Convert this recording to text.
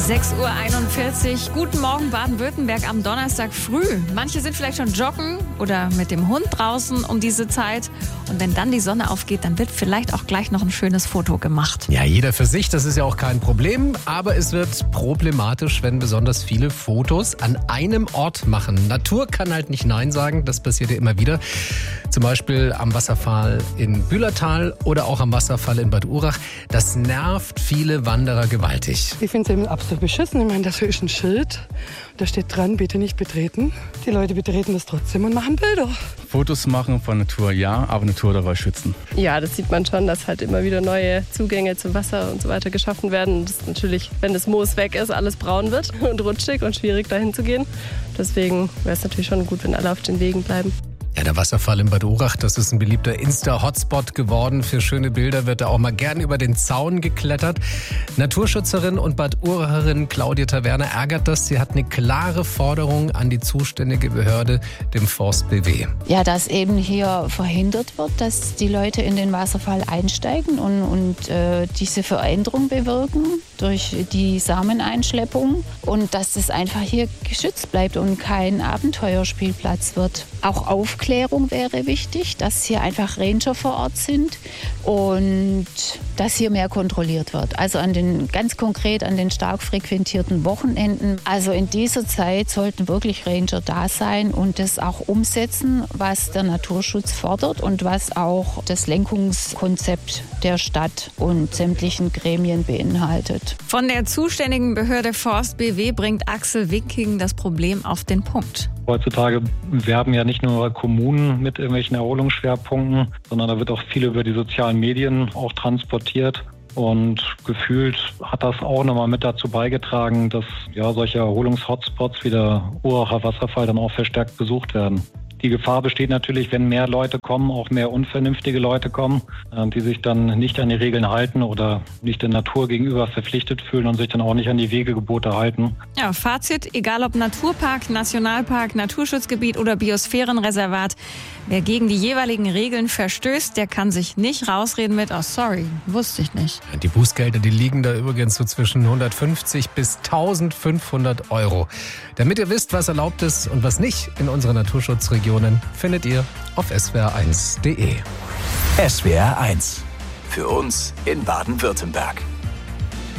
6:41 Uhr. Guten Morgen Baden-Württemberg am Donnerstag früh. Manche sind vielleicht schon joggen oder mit dem Hund draußen um diese Zeit. Und wenn dann die Sonne aufgeht, dann wird vielleicht auch gleich noch ein schönes Foto gemacht. Ja, jeder für sich, das ist ja auch kein Problem. Aber es wird problematisch, wenn besonders viele Fotos an einem Ort machen. Natur kann halt nicht Nein sagen, das passiert ja immer wieder. Zum Beispiel am Wasserfall in Bühlertal oder auch am Wasserfall in Bad Urach. Das nervt viele Wanderer gewaltig. Ich finde es eben absolut beschissen. Ich meine, das ist ein Schild. Da steht dran, bitte nicht betreten. Die Leute betreten das trotzdem und machen Bilder. Fotos machen von Natur ja, aber Natur dabei schützen. Ja, das sieht man schon, dass halt immer wieder neue Zugänge zum Wasser und so weiter geschaffen werden. Und das natürlich, wenn das Moos weg ist, alles braun wird und rutschig und schwierig dahin zu gehen. Deswegen wäre es natürlich schon gut, wenn alle auf den Wegen bleiben. Ja, der Wasserfall in Bad Urach, das ist ein beliebter Insta-Hotspot geworden. Für schöne Bilder wird da auch mal gern über den Zaun geklettert. Naturschützerin und Bad Uracherin Claudia Taverner ärgert das. Sie hat eine klare Forderung an die zuständige Behörde, dem Forst BW. Ja, dass eben hier verhindert wird, dass die Leute in den Wasserfall einsteigen und diese Veränderung bewirken durch die Sameneinschleppung und dass das einfach hier geschützt bleibt und kein Abenteuerspielplatz wird. Auch Aufklärung wäre wichtig, dass hier einfach Ranger vor Ort sind und dass hier mehr kontrolliert wird. Also ganz konkret an den stark frequentierten Wochenenden. Also in dieser Zeit sollten wirklich Ranger da sein und das auch umsetzen, was der Naturschutz fordert und was auch das Lenkungskonzept der Stadt und sämtlichen Gremien beinhaltet. Von der zuständigen Behörde Forst BW bringt Axel Wicking das Problem auf den Punkt. Heutzutage werben ja nicht nur Kommunen mit irgendwelchen Erholungsschwerpunkten, sondern da wird auch viel über die sozialen Medien auch transportiert. Und gefühlt hat das auch nochmal mit dazu beigetragen, dass ja solche Erholungshotspots wie der Uracher Wasserfall dann auch verstärkt besucht werden. Die Gefahr besteht natürlich, wenn mehr Leute kommen, auch mehr unvernünftige Leute kommen, die sich dann nicht an die Regeln halten oder nicht der Natur gegenüber verpflichtet fühlen und sich dann auch nicht an die Wegegebote halten. Ja, Fazit, egal ob Naturpark, Nationalpark, Naturschutzgebiet oder Biosphärenreservat, wer gegen die jeweiligen Regeln verstößt, der kann sich nicht rausreden mit, oh sorry, wusste ich nicht. Die Bußgelder, die liegen da übrigens so zwischen 150 bis 1500 Euro. Damit ihr wisst, was erlaubt ist und was nicht in unserer Naturschutzregion, findet ihr auf swr1.de. SWR1. Für uns in Baden-Württemberg.